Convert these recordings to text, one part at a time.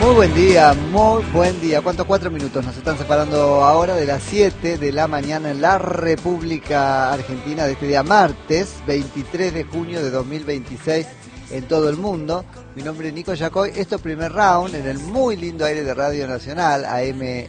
Muy buen día. ¿Cuántos? 4 minutos nos están separando ahora de las 7 de la mañana en la República Argentina de este día martes, 23 de junio de 2026 en todo el mundo. Mi nombre es Nico Yacoy. Esto es Primer Round en el muy lindo aire de Radio Nacional, AM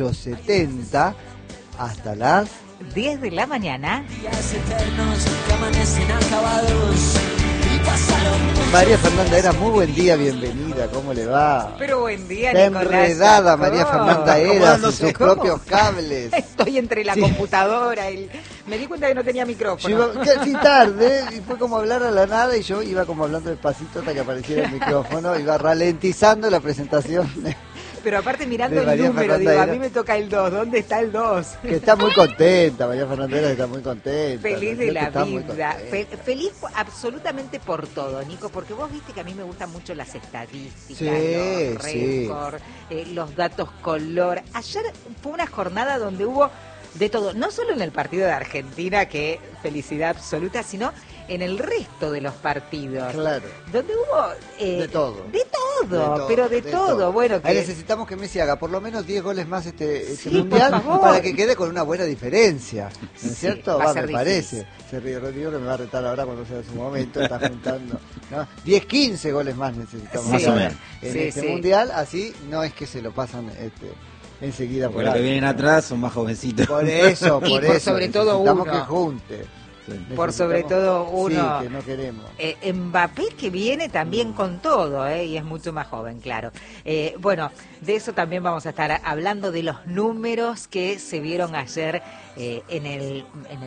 870, hasta las 10 de la mañana. Días eternos que amanecen acabados y pasaron. María Fernanda Era, muy buen día, bienvenida, ¿cómo le va? Pero buen día, Está Nicolás. enredada María Fernanda Era en sus ¿Cómo? propios cables. Estoy entre la computadora y me di cuenta que no tenía micrófono. Sí, tarde, y fue como hablar a la nada y yo iba como hablando despacito hasta que apareciera el micrófono, iba ralentizando la presentación. Pero aparte mirando de el María número, Fernanda digo, a Era. mí me toca el 2, ¿dónde está el 2? Que está muy contenta, María Fernanda Era está muy contenta. Feliz de Creo que la está muy vida, contenta. feliz absolutamente por todo, Nico, porque vos viste que a mí me gustan mucho las estadísticas, Sí, los sí. récords, los datos color. Ayer fue una jornada donde hubo de todo, no solo en el partido de Argentina, que felicidad absoluta, sino en el resto de los partidos. Claro. Donde hubo... De todo. De todo, pero de todo. Bueno, Ahí que... necesitamos que Messi haga por lo menos 10 goles más este Sí, mundial por favor. para que quede con una buena diferencia, ¿no es Sí, cierto? va a Va, ser me parece. Se ríe Rodrigo que me va a retar ahora cuando sea su momento, está juntando, ¿no? 10, 15 goles más necesitamos Sí. más o menos Sí, en este sí. mundial, así no es que se lo pasan enseguida por Porque los que alto. vienen atrás son más jovencitos. Por eso, Y por por eso. sobre todo necesitamos uno. que junte. Por sobre todo uno. Sí, que no queremos. Mbappé que viene también con todo, y es mucho más joven, claro. Bueno, de eso también vamos a estar hablando, de los números que se vieron ayer en el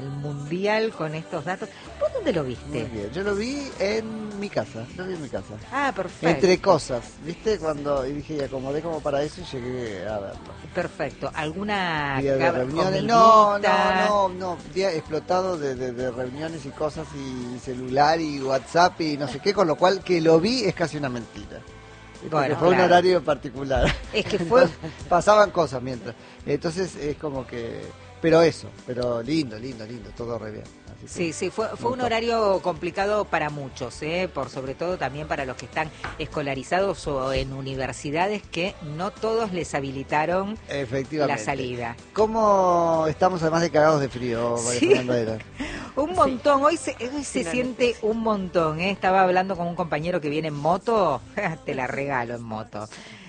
Mundial con estos datos. ¿Vos dónde lo viste? Muy bien, yo lo vi en mi casa, Ah, perfecto. Entre cosas, ¿viste? Y dije, y acomodé como para eso y llegué a verlo. Perfecto. ¿Alguna Día de reuniones, comidita? no, día explotado de reuniones y cosas y celular y WhatsApp y no sé qué, con lo cual que lo vi es casi una mentira. Porque Bueno, fue un claro. horario particular. Es que fue... Entonces, pasaban cosas mientras. Entonces es como que... Pero lindo, todo re bien. Así que Sí, fue me un gustó. horario complicado para muchos, por sobre todo también para los que están escolarizados o en universidades que no todos les habilitaron Efectivamente. la salida. ¿Cómo estamos además de cagados de frío, María Sí. Fernanda Era? Un montón, hoy se siente un montón, Estaba hablando con un compañero que viene en moto, te la regalo en moto.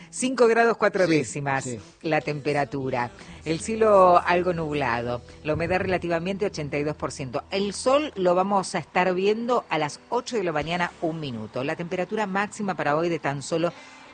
5 grados 4 Sí, décimas sí. la temperatura, el cielo algo nublado, la humedad relativamente 82%. El sol lo vamos a estar viendo a las 8 de la mañana, 1 minuto. La temperatura máxima para hoy de tan solo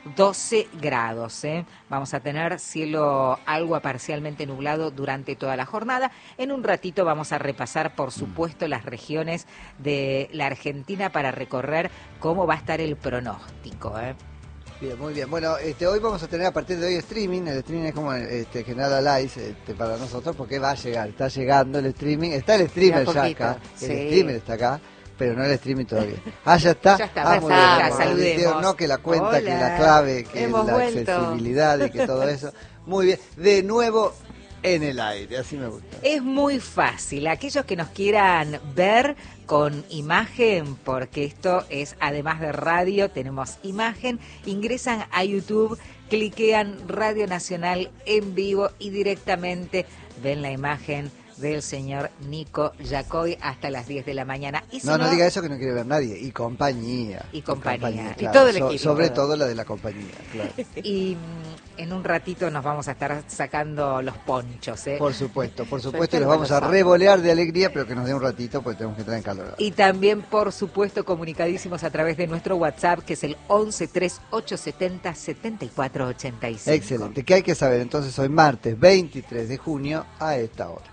12 grados. Vamos a tener cielo algo parcialmente nublado durante toda la jornada. En un ratito vamos a repasar, por supuesto, las regiones de la Argentina para recorrer cómo va a estar el pronóstico. Bien, muy bien. Bueno, hoy vamos a tener a partir de hoy streaming. El streaming es como General Live para nosotros porque va a llegar. Está llegando el streaming. Está el streamer De a ya poquito, acá. sí. El streamer está acá, pero no el streaming todavía. Ah, ya está. Ya está, Ah, ya muy está, bien. saludemos. No que la cuenta, Hola. que la clave, que Hemos la vuelto. accesibilidad y que todo eso. Muy bien. De nuevo en el aire. Así me gusta. Es muy fácil. Aquellos que nos quieran ver con imagen, porque esto es, además de radio, tenemos imagen, ingresan a YouTube, cliquean Radio Nacional en vivo y directamente ven la imagen del señor Nico Yacoy hasta las 10 de la mañana. Y si No diga eso que no quiere ver nadie. Y compañía. Y compañía. Y claro. todo el equipo. Sobre todo la de la compañía, claro. Y en un ratito nos vamos a estar sacando los ponchos, Por supuesto, y los tengo vamos a los revolear de alegría, pero que nos dé un ratito porque tenemos que entrar en calor. Y también, por supuesto, comunicadísimos a través de nuestro WhatsApp, que es el 1138707485. Excelente. ¿Qué hay que saber? Entonces hoy martes 23 de junio a esta hora.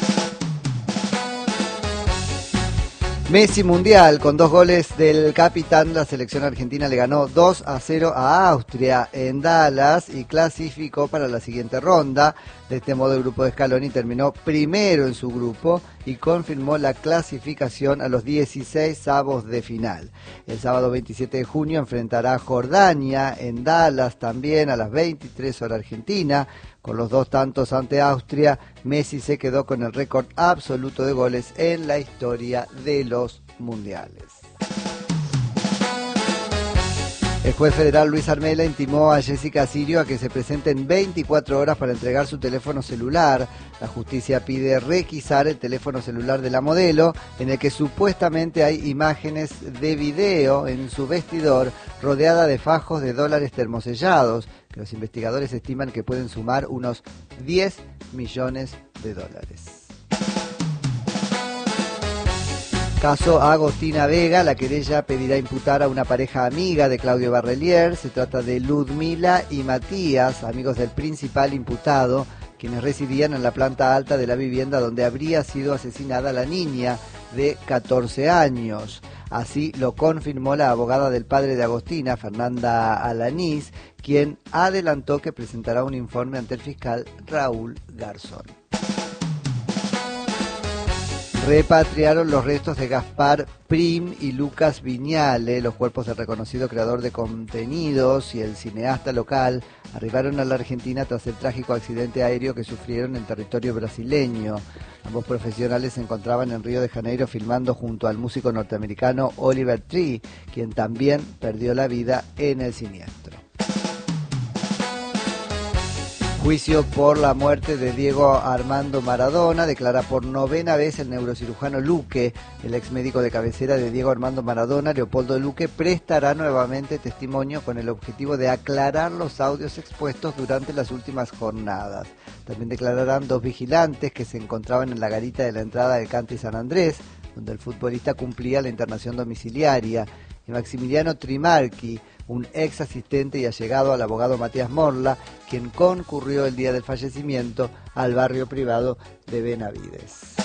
Messi Mundial, con 2 goles del capitán, la selección argentina le ganó 2-0 a Austria en Dallas y clasificó para la siguiente ronda. De este modo el grupo de Scaloni terminó primero en su grupo y confirmó la clasificación a los 16avos de final. El sábado 27 de junio enfrentará a Jordania en Dallas también a las 23 horas Argentina. Con los 2 tantos ante Austria, Messi se quedó con el récord absoluto de goles en la historia de los mundiales. El juez federal Luis Armela intimó a Jessica Sirio a que se presente en 24 horas para entregar su teléfono celular. La justicia pide requisar el teléfono celular de la modelo, en el que supuestamente hay imágenes de video en su vestidor, rodeada de fajos de dólares termosellados, que los investigadores estiman que pueden sumar unos 10 millones de dólares. Caso a Agostina Vega, la querella pedirá imputar a una pareja amiga de Claudio Barrelier. Se trata de Ludmila y Matías, amigos del principal imputado, quienes residían en la planta alta de la vivienda donde habría sido asesinada la niña de 14 años. Así lo confirmó la abogada del padre de Agostina, Fernanda Alanís, quien adelantó que presentará un informe ante el fiscal Raúl Garzón. Repatriaron los restos de Gaspar Prim y Lucas Viñale. Los cuerpos del reconocido creador de contenidos y el cineasta local arribaron a la Argentina tras el trágico accidente aéreo que sufrieron en territorio brasileño. Ambos profesionales se encontraban en Río de Janeiro filmando junto al músico norteamericano Oliver Tree, quien también perdió la vida en el siniestro. Juicio por la muerte de Diego Armando Maradona. Declara por 9ª vez el neurocirujano Luque. El ex médico de cabecera de Diego Armando Maradona, Leopoldo Luque, prestará nuevamente testimonio con el objetivo de aclarar los audios expuestos durante las últimas jornadas. También declararán 2 vigilantes que se encontraban en la garita de la entrada del Country San Andrés, donde el futbolista cumplía la internación domiciliaria, y Maximiliano Trimarchi, un ex asistente y allegado al abogado Matías Morla, quien concurrió el día del fallecimiento al barrio privado de Benavides.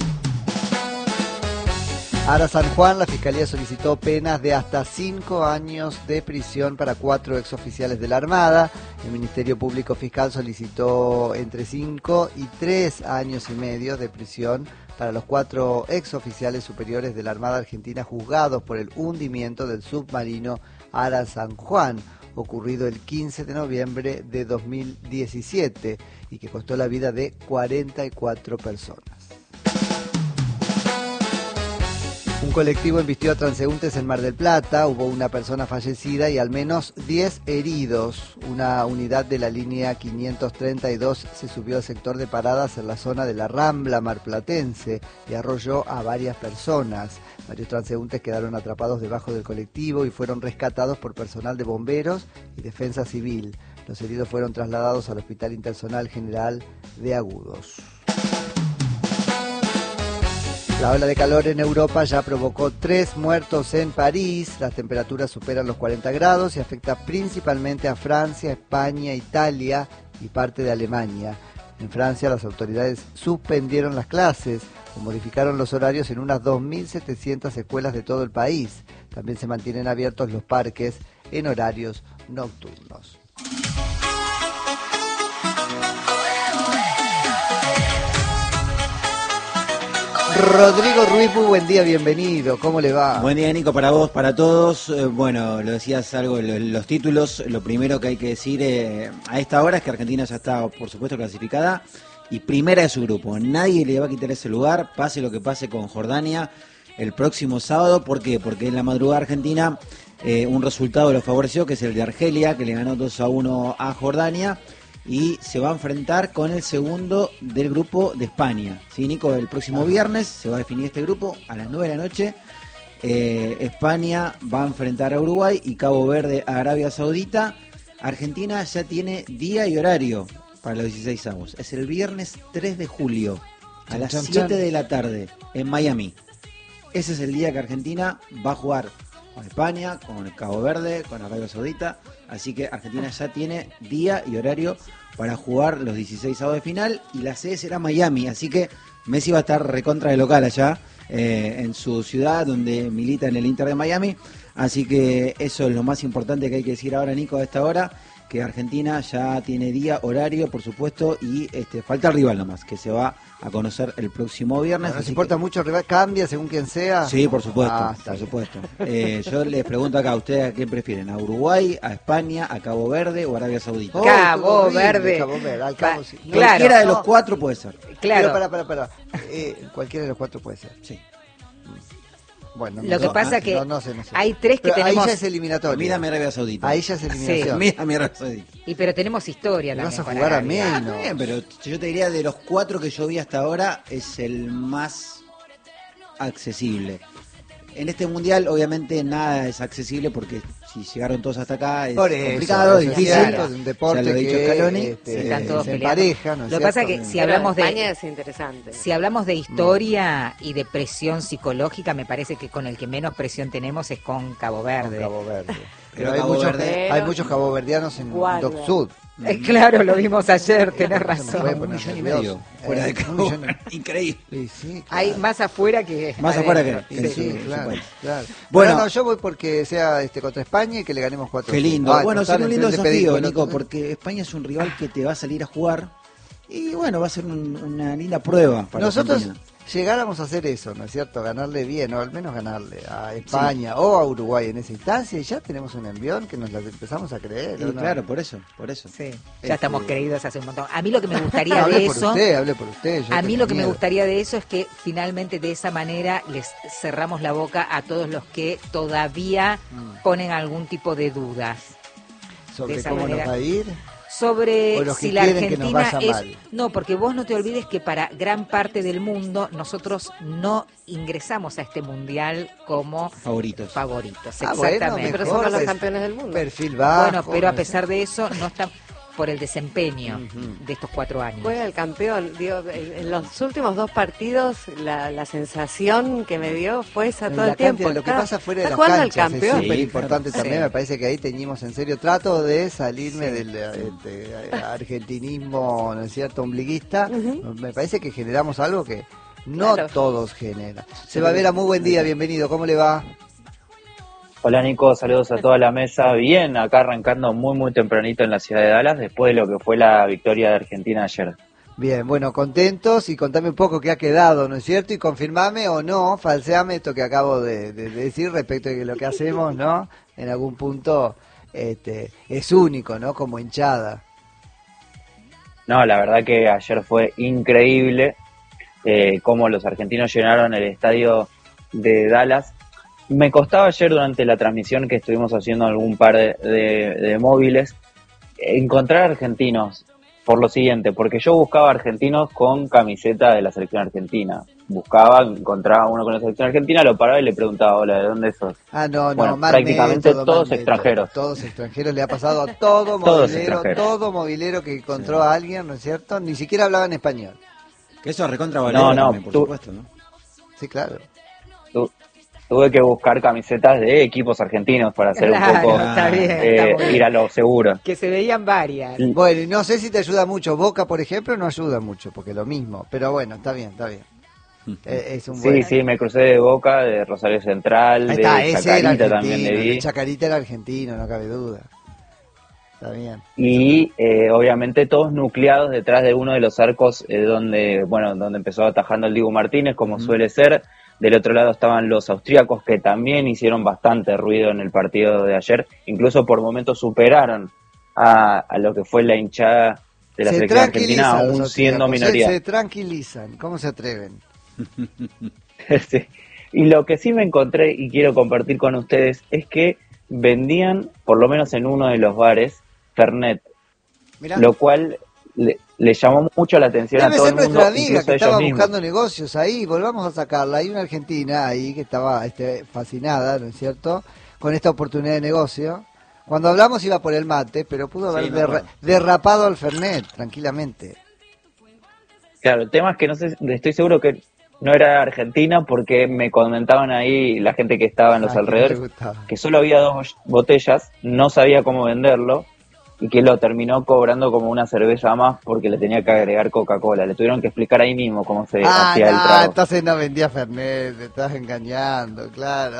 Ara San Juan, la Fiscalía solicitó penas de hasta 5 años de prisión para 4 exoficiales de la Armada. El Ministerio Público Fiscal solicitó entre 5 y 3 años y medio de prisión para los 4 exoficiales superiores de la Armada Argentina juzgados por el hundimiento del submarino Ara San Juan, ocurrido el 15 de noviembre de 2017 y que costó la vida de 44 personas. Un colectivo embistió a transeúntes en Mar del Plata, hubo una persona fallecida y al menos 10 heridos. Una unidad de la línea 532 se subió al sector de paradas en la zona de la Rambla marplatense y arrolló a varias personas. Varios transeúntes quedaron atrapados debajo del colectivo y fueron rescatados por personal de bomberos y defensa civil. Los heridos fueron trasladados al Hospital Interzonal General de Agudos. La ola de calor en Europa ya provocó 3 muertos en París. Las temperaturas superan los 40 grados y afecta principalmente a Francia, España, Italia y parte de Alemania. En Francia, las autoridades suspendieron las clases o modificaron los horarios en unas 2.700 escuelas de todo el país. También se mantienen abiertos los parques en horarios nocturnos. Rodrigo Ruiz, muy buen día, bienvenido, ¿cómo le va? Buen día, Nico, para vos, para todos. Bueno, lo decías algo, los títulos, lo primero que hay que decir a esta hora es que Argentina ya está, por supuesto, clasificada y primera de su grupo. Nadie le va a quitar ese lugar, pase lo que pase con Jordania el próximo sábado. ¿Por qué? Porque en la madrugada argentina un resultado lo favoreció, que es el de Argelia, que le ganó 2-1 a Jordania. Y se va a enfrentar con el segundo del grupo de España. Sí, Nico, el próximo viernes se va a definir este grupo a las 9 de la noche. España va a enfrentar a Uruguay y Cabo Verde a Arabia Saudita. Argentina ya tiene día y horario para los 16avos. Es el viernes 3 de julio a las 7 de la tarde en Miami. Ese es el día que Argentina va a jugar con España, con Cabo Verde, con Arabia Saudita. Así que Argentina ya tiene día y horario para jugar los 16avos de final y la sede será Miami. Así que Messi va a estar recontra de local allá en su ciudad donde milita en el Inter de Miami. Así que eso es lo más importante que hay que decir ahora, Nico, a esta hora, que Argentina ya tiene día, horario, por supuesto, y falta el rival nomás, que se va a conocer el próximo viernes. ¿No se importa mucho el rival? ¿Cambia según quien sea? Sí, por supuesto, por supuesto. Yo les pregunto acá, ¿a ustedes a quién prefieren? ¿A Uruguay, a España, a Cabo Verde o a Arabia Saudita? Cabo Verde. Cabo Verde, al cabo, sí. Claro. Cualquiera de los 4 puede ser. Claro. Pero cualquiera de los 4 puede ser. Sí. Bueno, Lo que pasa que no sé. hay tres que Pero tenemos... ahí ya es eliminatorio. Mírame Arabia Saudita. Ahí ya es eliminación. Mírame Arabia Saudita. Pero tenemos historia Vas también a con jugar a Arabia. menos. Está bien, pero yo te diría de los 4 que yo vi hasta ahora es el más accesible. En este mundial obviamente nada es accesible porque si llegaron todos hasta acá es Por eso, complicado, eso es es difícil. cierto, es un deporte Ya lo ha dicho que Scaloni. Sí, están todos se peleando. empareja, ¿no es Lo que pasa es cierto? que si hablamos España de... es interesante. Si hablamos de historia y de presión psicológica, me parece que con el que menos presión tenemos es con Cabo Verde. Cabo Verde. Pero Pero Cabo Verde- hay muchos caboverdianos en Guarda. Dock Sud. Claro, lo vimos ayer, tenés Se me razón. puede Un poner millón y nervioso. medio fuera de Un Cabo millón y- Verde. Increíble. Sí, Hay claro. más afuera que Más afuera que- adentro. que- Sí, Sí, claro, sí, claro. Bueno. Bueno, no, yo voy porque sea contra España y que le ganemos 4-0. Qué lindo. Bueno, total, sería un lindo en vez de pedir desafío, pelota, Nico, porque España es un rival que te va a salir a jugar y bueno, va a ser una linda prueba para nosotros Argentina. llegáramos a hacer eso, ¿no es cierto? Ganarle bien, o al menos ganarle a España o a Uruguay en esa instancia y ya tenemos un envión que nos la empezamos a creer. Y ¿o no? claro, por eso. Sí, ya estamos creídos hace un montón. A mí lo que me gustaría No, de hable por eso... usted, hable por usted. yo A mí tengo lo que me miedo. gustaría de eso es que finalmente de esa manera les cerramos la boca a todos los que todavía ponen algún tipo de dudas de sobre esa cómo manera. nos va a ir. sobre O los que si la quieren que nos Argentina vaya es... mal. No, porque vos no te olvides que para gran parte del mundo nosotros no ingresamos a este mundial como Favoritos. favoritos. Ah, bueno, Exactamente. Pero mejor, somos los pues, campeones del mundo. Perfil bajo. Bueno, pero a no pesar sé. de eso no está por el desempeño de estos 4 años. Juega el campeón. Digo, en los últimos 2 partidos, la sensación que me dio fue esa En todo la el tiempo. cancha, lo que Está- pasa fuera de está las jugando el canchas es campeón. súper Sí, importante claro. también. Sí. Me parece que ahí teníamos en serio trato de salirme del argentinismo, ¿no es cierto?, ombliguista. Me parece que generamos algo que no Claro. todos generan. Se va a ver a muy buen día, bienvenido, ¿cómo le va? Hola Nico, saludos a toda la mesa. Bien, acá arrancando muy tempranito en la ciudad de Dallas después de lo que fue la victoria de Argentina ayer. Bien, bueno, contentos y contame un poco qué ha quedado, ¿no es cierto? Y confirmame o no, falseame esto que acabo de decir respecto de que lo que hacemos, ¿no? En algún punto es único, ¿no? Como hinchada. No, la verdad que ayer fue increíble cómo los argentinos llenaron el estadio de Dallas. Me costaba ayer durante la transmisión que estuvimos haciendo algún par de móviles encontrar argentinos por lo siguiente, porque yo buscaba argentinos con camiseta de la selección argentina. Encontraba uno con la selección argentina, lo paraba y le preguntaba, hola, ¿de dónde sos? Ah, no, Bueno, mal prácticamente método, todos mal extranjeros. método. Todos extranjeros, le ha pasado a todo Todos movilero, extranjeros. todo movilero que encontró a alguien, ¿no es cierto? Ni siquiera hablaban español. Que eso recontra valora No, también, por tú- supuesto, ¿no? Sí, claro. Tuve que buscar camisetas de equipos argentinos para hacer un Claro, poco, está bien, está muy bien. ir a lo seguro. Que se veían varias. Bueno, y no sé si te ayuda mucho. Boca, por ejemplo, no ayuda mucho, porque lo mismo. Pero bueno, está bien, está bien. Es un buen... Sí, me crucé de Boca, de Rosario Central, Ahí de está, ese era Chacarita también le argentino. vi. El Chacarita era argentino, no cabe duda. Está bien. Y obviamente todos nucleados detrás de uno de los arcos donde empezó atajando el Dibu Martínez, como suele ser. Del otro lado estaban los austríacos, que también hicieron bastante ruido en el partido de ayer. Incluso por momentos superaron a lo que fue la hinchada de la Se selección argentina, tranquilizan aún los siendo austríacos, minoría. Se tranquilizan. ¿Cómo se atreven? Sí. Y lo que sí me encontré y quiero compartir con ustedes es que vendían, por lo menos en uno de los bares, Fernet, Mirá. lo cual le llamó mucho la atención a Debe todo ser el mundo, nuestra amiga incluso que a ellos estaba mismos. buscando negocios ahí, volvamos a sacarla. Hay una argentina ahí que estaba fascinada, ¿no es cierto?, con esta oportunidad de negocio. Cuando hablamos iba por el mate, pero pudo haber Sí, me acuerdo. derrapado al Fernet, tranquilamente. Claro, el tema es que no sé, estoy seguro que no era Argentina, porque me comentaban ahí la gente que estaba en los Ah, que no le alrededores gustaba. que solo había 2 botellas, no sabía cómo venderlo y que lo terminó cobrando como una cerveza más porque le tenía que agregar Coca-Cola. Le tuvieron que explicar ahí mismo cómo se hacía el no, trago. entonces no vendía Fernet, te estás engañando, claro.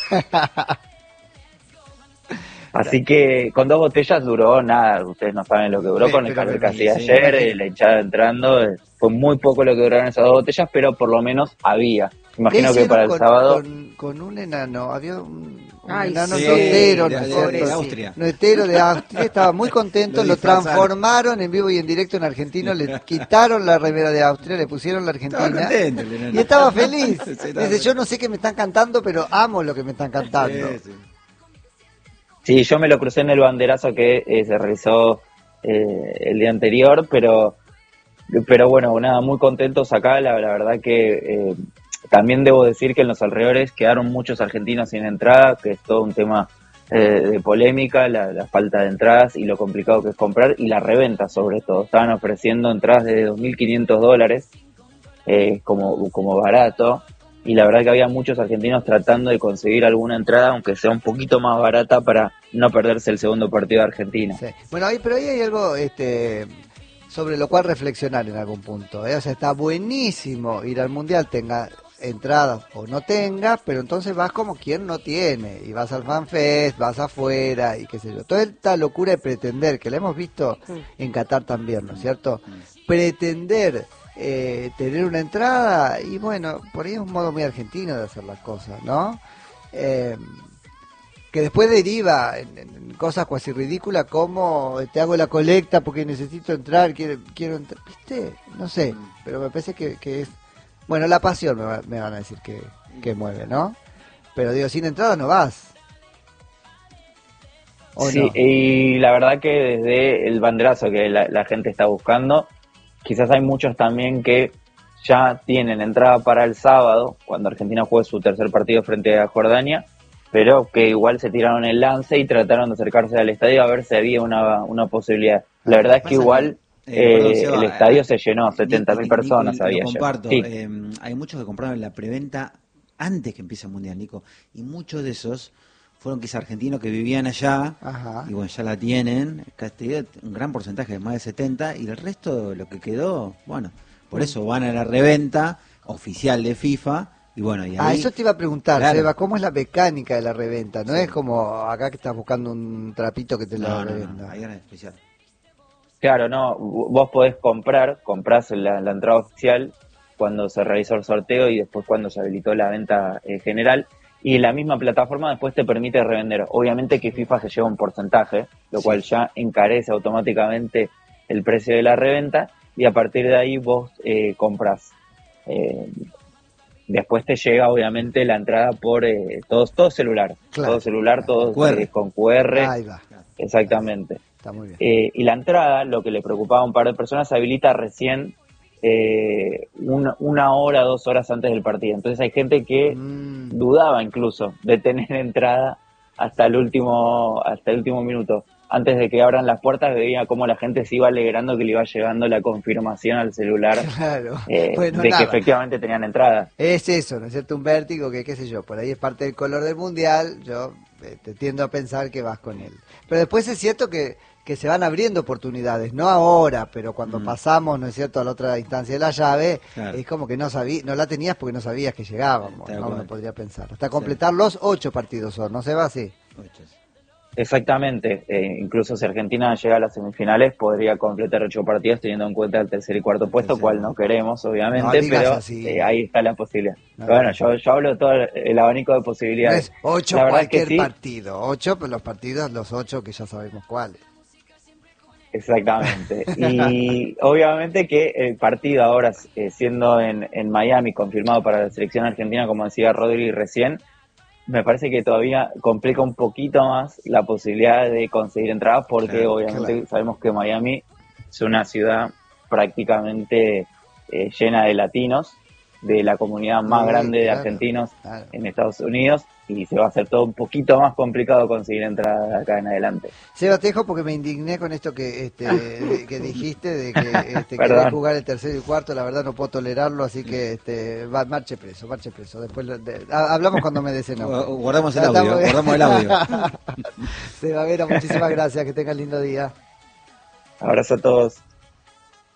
Así que con 2 botellas duró nada, ustedes no saben lo que duró Sí, con el pero calor que sí, hacía sí, ayer, imagino. la hinchada entrando, fue muy poco lo que duraron esas 2 botellas, pero por lo menos había. Imagino que hicieron para el sábado... con un enano? Había un Ay, enano sí, notero, de ¿no es cierto? Austria. Notero de Austria, estaba muy contento, Lo lo disfrazaron. transformaron en vivo y en directo en argentino, le quitaron la remera de Austria, le pusieron la Estaba argentina contento el enano. y estaba feliz. Sí, estaba Dice, yo no sé qué me están cantando, pero amo lo que me están cantando. Sí. Sí, yo me lo crucé en el banderazo que se realizó el día anterior, pero bueno, nada, muy contentos acá. La verdad que también debo decir que en los alrededores quedaron muchos argentinos sin entrada, que es todo un tema de polémica, la falta de entradas y lo complicado que es comprar, y la reventa sobre todo. Estaban ofreciendo entradas de $2.500 como barato, y la verdad que había muchos argentinos tratando de conseguir alguna entrada, aunque sea un poquito más barata, para no perderse el segundo partido de Argentina. Sí. Bueno, pero ahí hay algo sobre lo cual reflexionar en algún punto. O sea, está buenísimo ir al Mundial, tenga entradas o no tengas, pero entonces vas como quien no tiene, y vas al FanFest, vas afuera y qué sé yo. Toda esta locura de pretender, que la hemos visto en Qatar también, ¿no es cierto? Pretender tener una entrada, y bueno, por ahí es un modo muy argentino de hacer las cosas, ¿no? Que después deriva en cosas cuasi ridículas como te hago la colecta porque necesito entrar, quiero entrar, ¿viste? No sé, pero me parece que es... Bueno, la pasión me van a decir que mueve, ¿no? Pero digo, sin entrada no vas. ¿O Sí, no? y la verdad que desde el banderazo que la gente está buscando, quizás hay muchos también que ya tienen entrada para el sábado, cuando Argentina juegue su tercer partido frente a Jordania, pero que igual se tiraron el lance y trataron de acercarse al estadio a ver si había una posibilidad. La verdad es que igual perdón, Seba, el estadio se llenó, 70.000 personas Nico, había lo ayer. comparto. Sí. Hay muchos que compraron la preventa antes que empiece el Mundial, Nico, y muchos de esos fueron quizás argentinos que vivían allá, Ajá. y bueno, ya la tienen, un gran porcentaje, más de 70, y el resto, lo que quedó, bueno, por eso van a la reventa oficial de FIFA, y bueno, y ahí... Eso te iba a preguntar, Claro. Seba, ¿cómo es la mecánica de la reventa? No Sí. es como acá que estás buscando un trapito que te lo revenda. ahí era especial. Claro, no, vos podés comprás la entrada oficial cuando se realizó el sorteo y después cuando se habilitó la venta general, y la misma plataforma después te permite revender. Obviamente que FIFA se lleva un porcentaje, lo cual ya encarece automáticamente el precio de la reventa, y a partir de ahí vos comprás. Después te llega obviamente la entrada por todo celular, Claro. todo celular, todo QR. con QR, Ahí va, exactamente. está muy bien. Y la entrada, lo que le preocupaba a un par de personas, se habilita recién una hora, 2 horas antes del partido. Entonces hay gente que dudaba incluso de tener entrada hasta el último minuto. Antes de que abran las puertas, veía cómo la gente se iba alegrando que le iba llegando la confirmación al celular Claro. Bueno, de nada. que efectivamente tenían entrada. Es eso, ¿no es cierto? Un vértigo que, qué sé yo, por ahí es parte del color del mundial, yo te tiendo a pensar que vas con él. Pero después es cierto que se van abriendo oportunidades, no ahora, pero cuando pasamos, ¿no es cierto?, a la otra instancia de la llave, Claro. es como que no la tenías porque no sabías que llegábamos, Tal ¿no? cual. Uno podría pensar. Hasta completar los 8 partidos son, ¿no se va así? Exactamente, incluso si Argentina llega a las semifinales podría completar 8 partidos teniendo en cuenta el tercer y cuarto puesto, Sí, cual sí. no queremos No obviamente, digas pero así. ahí está la posibilidad. No Pero bueno, digas yo hablo de todo el abanico de No posibilidades. es 8 La verdad es que cualquier sí, partido, 8 pero los partidos, los 8 que ya sabemos cuáles. exactamente. Y obviamente que el partido ahora, siendo en Miami, confirmado para la selección argentina, como decía Rodri recién, me parece que todavía complica un poquito más la posibilidad de conseguir entradas, porque Claro, obviamente claro. sabemos que Miami es una ciudad prácticamente llena de latinos, de la comunidad más Sí, grande de claro, argentinos claro. en Estados Unidos, y se va a hacer todo un poquito más complicado conseguir entradas de acá en adelante. Seba, te dejo porque me indigné con esto que que dijiste de que Perdón. querés jugar el tercero y el cuarto. La verdad no puedo tolerarlo, así que marche preso. Después hablamos cuando me desenoje. Guardamos el Está audio, muy bien. guardamos el audio. Seba Vera, muchísimas gracias, que tengas lindo día. Abrazo a todos.